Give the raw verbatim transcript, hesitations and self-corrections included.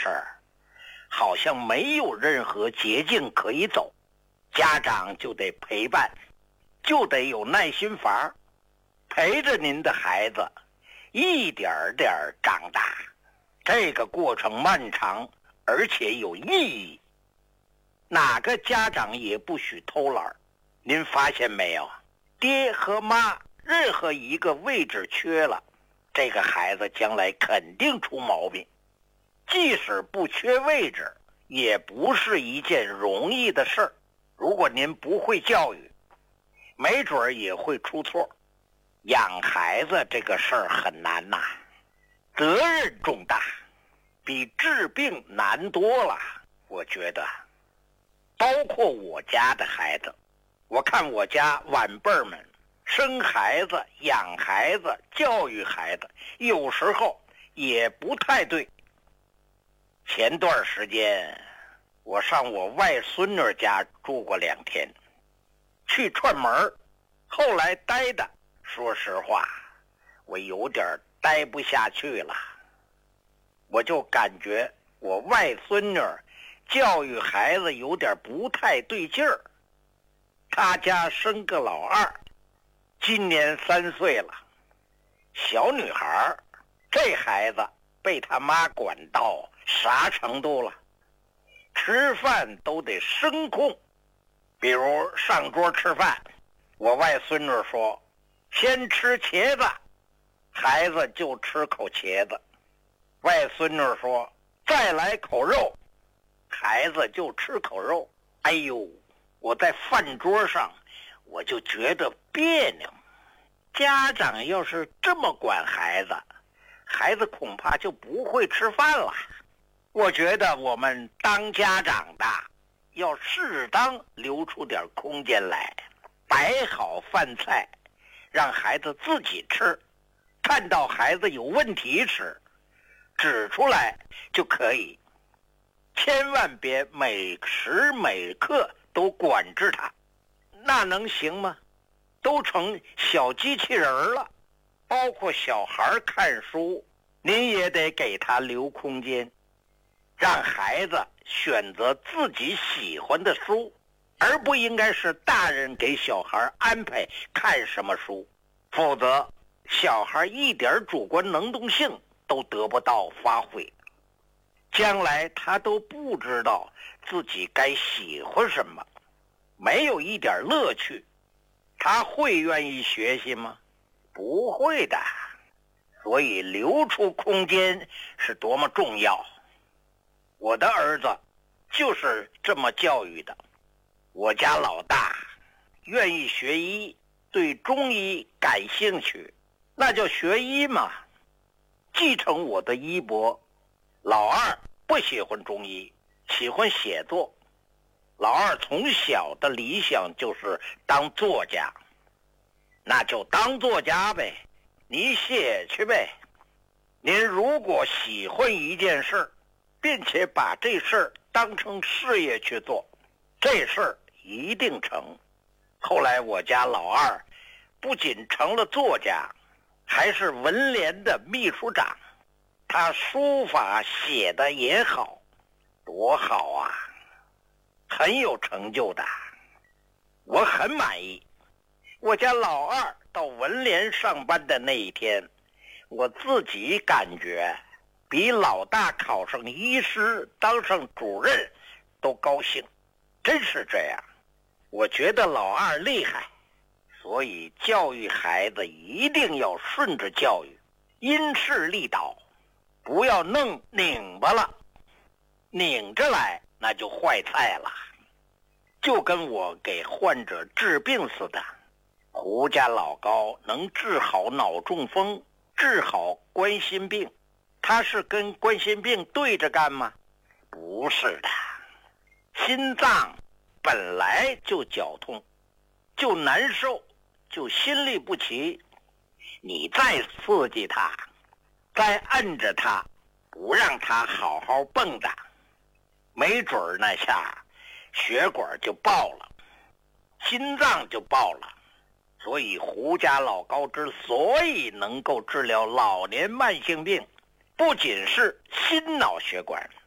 儿，好像没有任何捷径可以走，家长就得陪伴，就得有耐心法，陪着您的孩子一点点长大。这个过程漫长，而且有意义。哪个家长也不许偷懒。您发现没有，爹和妈任何一个位置缺了，这个孩子将来肯定出毛病。即使不缺位置，也不是一件容易的事儿。如果您不会教育，没准儿也会出错。养孩子这个事儿很难呐，责任重大，比治病难多了。我觉得包括我家的孩子，我看我家晚辈儿们生孩子、养孩子、教育孩子，有时候也不太对。前段时间我上我外孙女家住过两天，去串门，后来待的，说实话我有点待不下去了。我就感觉我外孙女教育孩子有点不太对劲儿。他家生个老二，今年三岁了，小女孩，这孩子被他妈管到啥程度了？吃饭都得声控。比如上桌吃饭，我外孙女说先吃茄子，孩子就吃口茄子。外孙女说再来口肉，孩子就吃口肉。哎呦，我在饭桌上我就觉得别扭。家长要是这么管孩子，孩子恐怕就不会吃饭了。我觉得我们当家长的要适当留出点空间来，摆好饭菜，让孩子自己吃。看到孩子有问题时，指出来就可以，千万别每时每刻都管制他，那能行吗？都成小机器人了。包括小孩看书，您也得给他留空间，让孩子选择自己喜欢的书，而不应该是大人给小孩安排看什么书，否则小孩一点主观能动性都得不到发挥，将来他都不知道自己该喜欢什么，没有一点乐趣，他会愿意学习吗？不会的。所以留出空间是多么重要。我的儿子就是这么教育的。我家老大愿意学医，对中医感兴趣，那就学医嘛，继承我的衣钵。老二不喜欢中医，喜欢写作。老二从小的理想就是当作家，那就当作家呗，你写去呗。您如果喜欢一件事，并且把这事当成事业去做，这事一定成。后来我家老二不仅成了作家，还是文联的秘书长，他书法写的也好，多好啊，很有成就的，我很满意。我家老二到文联上班的那一天，我自己感觉比老大考上医师当上主任都高兴，真是这样。我觉得老二厉害，所以教育孩子一定要顺着教育，因势利导，不要弄拧巴了，拧着来那就坏菜了。就跟我给患者治病似的，胡家老高能治好脑中风，治好冠心病，他是跟冠心病对着干吗？不是的，心脏本来就绞痛，就难受，就心律不齐，你再刺激他，再按着他，不让他好好蹦跶，没准儿那下血管就爆了，心脏就爆了。所以胡家老高之所以能够治疗老年慢性病，不仅是心脑血管，